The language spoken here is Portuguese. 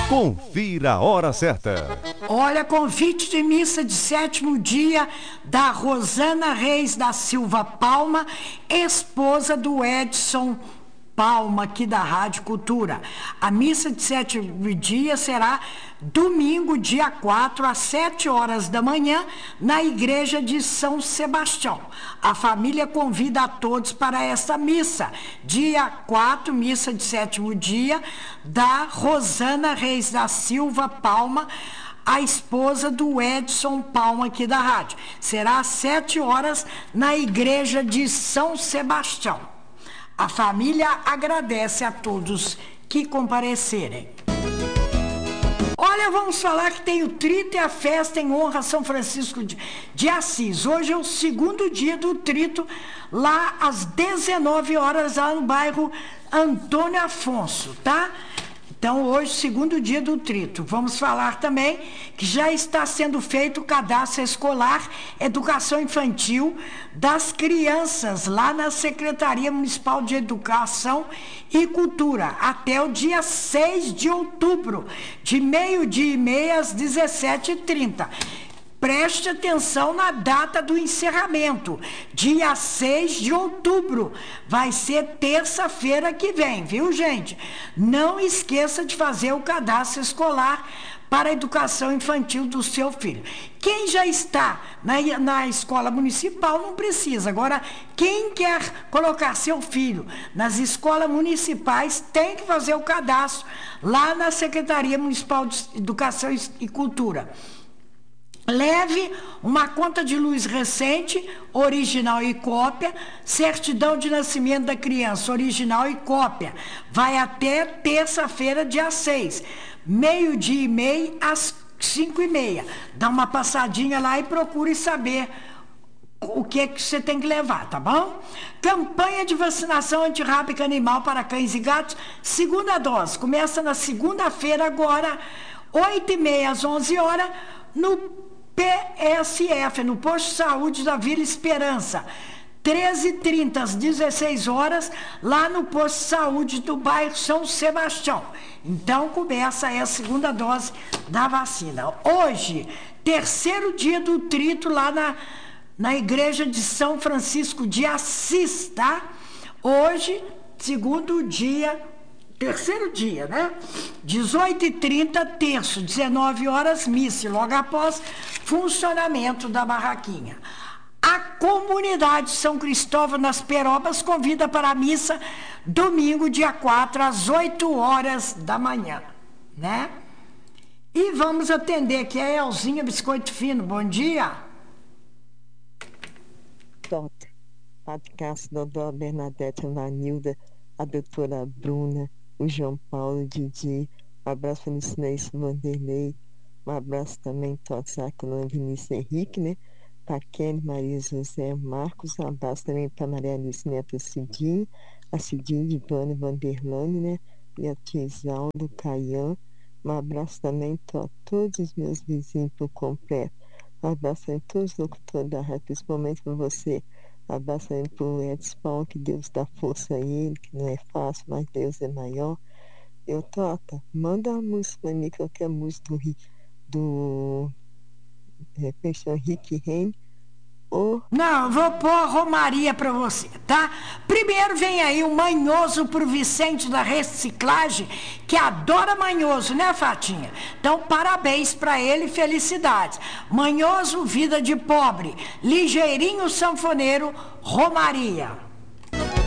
Confira a hora certa. Olha, convite de missa de sétimo dia da Rosana Reis da Silva Palma, esposa do Edson Palma, aqui da Rádio Cultura. A missa de sétimo dia será domingo, dia 4, às 7 horas da manhã, na igreja de São Sebastião. A família convida a todos para essa missa. Dia 4, missa de sétimo dia, da Rosana Reis da Silva Palma, a esposa do Edson Palma, aqui da rádio. Será às 7 horas, na igreja de São Sebastião. A família agradece a todos que comparecerem. Olha, vamos falar que tem o Trito e a festa em honra a São Francisco de Assis. Hoje é o segundo dia do Trito, lá às 19 horas, lá no bairro Antônio Afonso, tá? Então, hoje, segundo dia do Trito. Vamos falar também que já está sendo feito o cadastro escolar Educação Infantil das crianças lá na Secretaria Municipal de Educação e Cultura, até o dia 6 de outubro, de 12h30 às 17h30. Preste atenção na data do encerramento, dia 6 de outubro, vai ser terça-feira que vem, viu, gente? Não esqueça de fazer o cadastro escolar para a educação infantil do seu filho. Quem já está na escola municipal não precisa. Agora, quem quer colocar seu filho nas escolas municipais tem que fazer o cadastro lá na Secretaria Municipal de Educação e Cultura. Leve uma conta de luz recente, original e cópia, certidão de nascimento da criança, original e cópia. Vai até terça-feira, dia 6, 12h30 às 5h30. Dá uma passadinha lá e procure saber o que você tem que levar, tá bom? Campanha de vacinação antirrábica animal para cães e gatos, segunda dose. Começa na segunda-feira agora, 8h30 às 11 horas, no PSF, no Posto de Saúde da Vila Esperança. 13h30 às 16 horas, lá no Posto de Saúde do bairro São Sebastião. Então, começa aí a segunda dose da vacina. Hoje, terceiro dia do Trito lá na igreja de São Francisco de Assis, tá? Hoje, segundo dia, terceiro dia, né? 18h30, terço, 19 horas, missa, logo após funcionamento da barraquinha. A comunidade São Cristóvão nas Perobas convida para a missa domingo, dia 4, às 8 horas da manhã, né? E vamos atender aqui a Elzinha Biscoito Fino. Bom dia. Doutor Padre Cássio, doutora Bernadette, a Vanilda, a doutora Bruna, o João Paulo, o Didi, um abraço para o Lucinense Vanderlei, um abraço também para o Vinícius Henrique, né? Para Kelly, Maria José Marcos, um abraço também para Maria Alice Neto Cidinho, a Cidinho de Ivana Vanderlane, né? E a tia Isaldo, o Caian, um abraço também para todos os meus vizinhos por completo, um abraço também para todos os locutores da rádio, principalmente para você. Abraço aí pro Edson Paulo, que Deus dá força a ele, que não é fácil, mas Deus é maior. Eu, Tota, manda uma música pra mim, qualquer música do Rick Renner, ou... Não, eu vou pôr a Romaria pra você, tá? Primeiro vem aí o Manhoso pro Vicente da Reciclagem, que adora Manhoso, né, Fatinha? Então, parabéns pra ele e felicidades. Manhoso, vida de pobre. Ligeirinho sanfoneiro, Romaria.